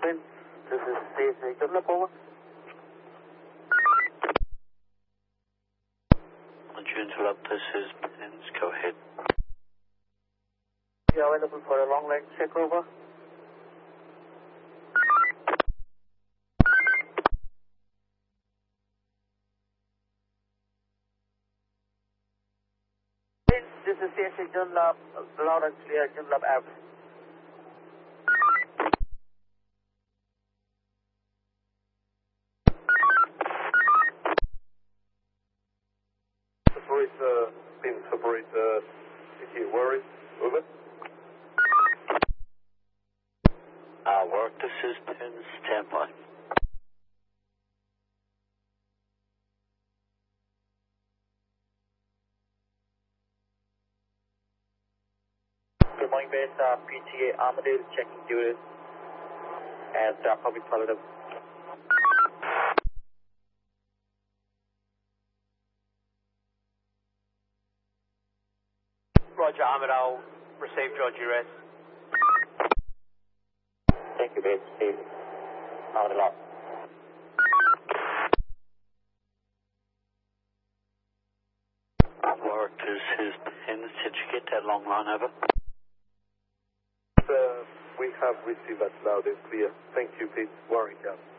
Wind, this is CSA Dunlop, over. On June Dunlop, this is Pins, go ahead. You are available for a long range check, over. Wind, this is CSA Dunlop, loud and clear, Dunlop Ave. Operator, Pins, operator, CT Warren, over. Work, this is Pins, stand by. Good morning, base, PTA Armadale checking duties and public positive. Roger, Armadale, received your duress. Thank you, base, Steve. Armadale. Work, this is Pins, did you get that long line over? We have received that loud and clear. Thank you, Pete. Warren,